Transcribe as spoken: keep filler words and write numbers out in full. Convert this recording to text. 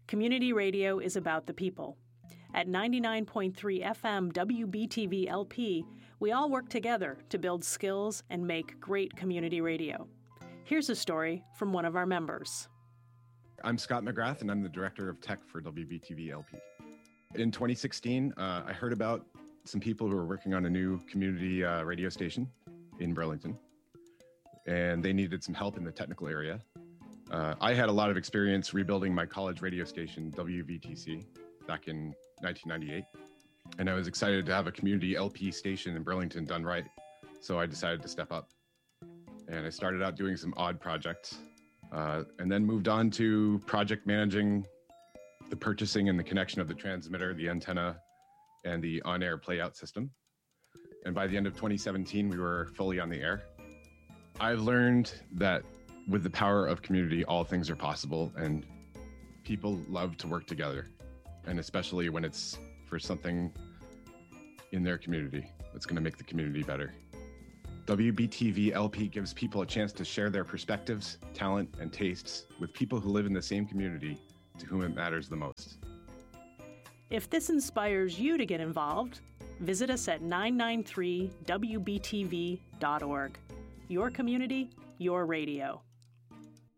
Community radio is about the people. At ninety-nine point three F M W B T V L P, we all work together to build skills and make great community radio. Here's a story from one of our members. I'm Scott McGrath, and I'm the Director of Tech for W B T V L P. In twenty sixteen, uh, I heard about some people who were working on a new community uh, radio station in Burlington, and they needed some help in the technical area. Uh, I had a lot of experience rebuilding my college radio station, W V T C, back in nineteen ninety-eight, and I was excited to have a community L P station in Burlington done right, so I decided to step up. And I started out doing some odd projects, uh, and then moved on to project managing the purchasing and the connection of the transmitter, the antenna, and the on-air playout system. And by the end of twenty seventeen, we were fully on the air. I've learned that with the power of community, all things are possible, and people love to work together, and especially when it's for something in their community that's going to make the community better. W B T V L P gives people a chance to share their perspectives, talent, and tastes with people who live in the same community to whom it matters the most. If this inspires you to get involved, visit us at nine nine three W B T V dot org. Your community, your radio.